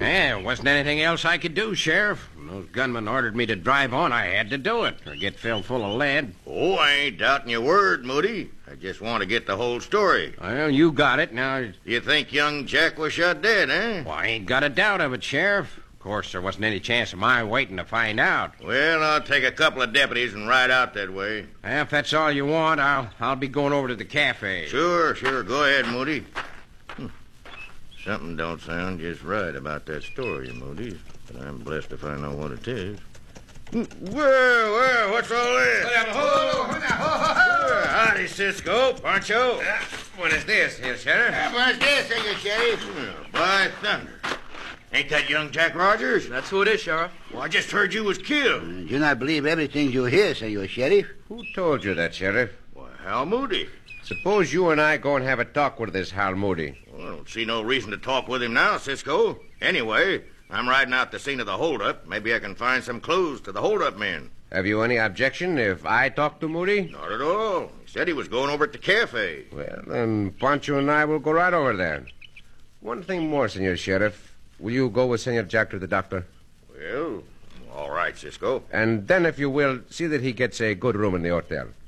Yeah, there wasn't anything else I could do, Sheriff. When those gunmen ordered me to drive on, I had to do it, or get filled full of lead. Oh, I ain't doubting your word, Moody. I just want to get the whole story. Well, you got it. Now, You think young Jack was shot dead, eh? well, I ain't got a doubt of it, Sheriff. Of course, there wasn't any chance of my waiting to find out. Well, I'll take a couple of deputies and ride out that way. If that's all you want, I'll be going over to the cafe. Sure. Go ahead, Moody. Something don't sound just right about that story, Moody. But I'm blessed if I know what it is. Well, what's all this? Howdy, Cisco, Pancho. What is this, here, Sheriff? What's this, Senor Sheriff? By thunder. Ain't that young Jack Rogers? That's who it is, Sheriff. Well, I just heard you was killed. Do not believe everything you hear, Senor Sheriff. Who told you that, Sheriff? Well, Hal Moody. Suppose you and I go and have a talk with this Hal Moody. Well, I don't see no reason to talk with him now, Cisco. Anyway, I'm riding out the scene of the holdup. Maybe I can find some clues to the holdup men. Have you any objection if I talk to Moody? Not at all. He said he was going over to the cafe. Well, then Pancho and I will go right over there. One thing more, Senor Sheriff. Will you go with Senor Jack to the doctor? Well, all right, Cisco. And then, if you will, see that he gets a good room in the hotel.